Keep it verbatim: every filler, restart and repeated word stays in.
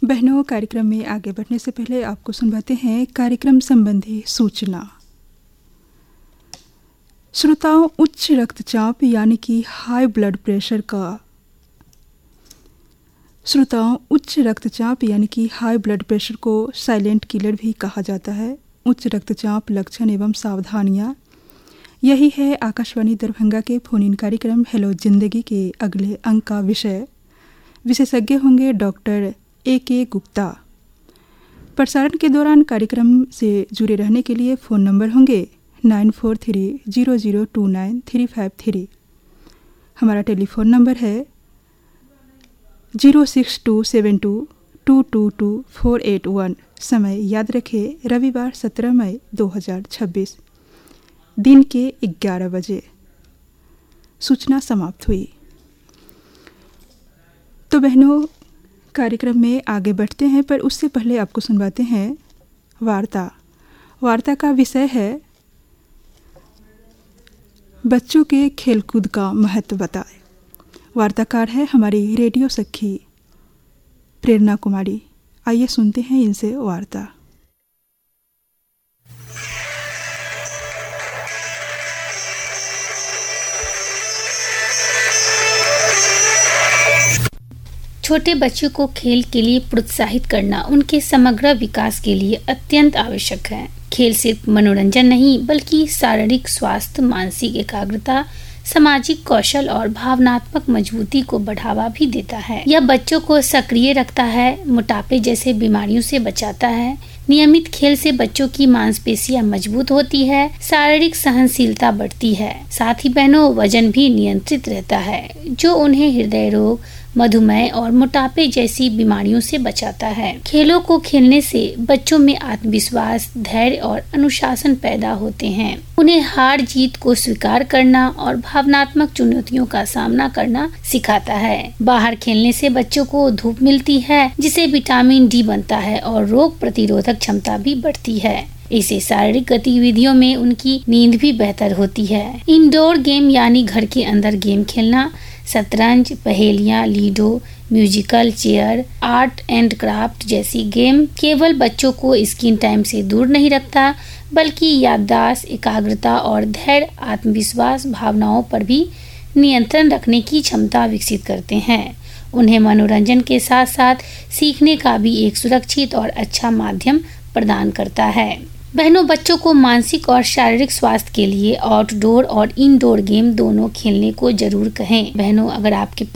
बहनों, कार्यक्रम में आगे बढ़ने से पहले आपको सुनवाते हैं कार्यक्रम संबंधी सूचना। श्रोताओं, उच्च रक्तचाप यानी कि हाई ब्लड प्रेशर का श्रोताओं उच्च रक्तचाप यानी कि हाई ब्लड प्रेशर को साइलेंट किलर भी कहा जाता है। उच्च रक्तचाप लक्षण एवं सावधानियां, यही है आकाशवाणी दरभंगा के फोन इन कार्यक्रम हेलो जिंदगी के अगले अंक का विषय। विशेषज्ञ होंगे डॉक्टर ए के गुप्ता। प्रसारण के दौरान कार्यक्रम से जुड़े रहने के लिए फ़ोन नंबर होंगे nine four three zero zero to nine three five three. हमारा टेलीफोन नंबर है zero six to seven to to to to four eight one. समय याद रखें, रविवार सत्रह मई दो हज़ार छब्बीस, दिन के ग्यारह बजे। सूचना समाप्त हुई। तो बहनों, कार्यक्रम में आगे बढ़ते हैं, पर उससे पहले आपको सुनवाते हैं वार्ता। वार्ता का विषय है बच्चों के खेलकूद का महत्व बताएं। वार्ताकार है हमारी रेडियो सखी प्रेरणा कुमारी। आइए सुनते हैं इनसे वार्ता। छोटे बच्चों को खेल के लिए प्रोत्साहित करना उनके समग्र विकास के लिए अत्यंत आवश्यक है। खेल सिर्फ मनोरंजन नहीं, बल्कि शारीरिक स्वास्थ्य, मानसिक एकाग्रता, सामाजिक कौशल और भावनात्मक मजबूती को बढ़ावा भी देता है। यह बच्चों को सक्रिय रखता है, मोटापे जैसे बीमारियों से बचाता है। नियमित खेल से बच्चों की मांसपेशियां मजबूत होती है, शारीरिक सहनशीलता बढ़ती है। साथ ही बहनों, वजन भी नियंत्रित रहता है, जो उन्हें हृदय रोग, मधुमेह और मोटापे जैसी बीमारियों से बचाता है। खेलों को खेलने से बच्चों में आत्मविश्वास, धैर्य और अनुशासन पैदा होते हैं। उन्हें हार जीत को स्वीकार करना और भावनात्मक चुनौतियों का सामना करना सिखाता है। बाहर खेलने से बच्चों को धूप मिलती है, जिससे विटामिन डी बनता है और रोग प्रतिरोधक क्षमता भी बढ़ती है। इसे शारीरिक गतिविधियों में उनकी नींद भी बेहतर होती है। इंडोर गेम यानी घर के अंदर गेम खेलना, शतरंज, पहेलियां, ludo, musical chair, art and craft जैसी गेम केवल बच्चों को स्क्रीन टाइम से दूर नहीं रखता, बल्कि याददाश्त, एकाग्रता और धैर्य, आत्मविश्वास, भावनाओं पर भी नियंत्रण रखने की क्षमता विकसित करते हैं। उन्हें मनोरंजन के साथ साथ सीखने का भी एक सुरक्षित और अच्छा माध्यम प्रदान करता है। बहनों, बच्चों को मानसिक और शारीरिक स्वास्थ्य के लिए आउटडोर और इनडोर गेम दोनों खेलने को जरूर कहें। बहनों, अगर आपके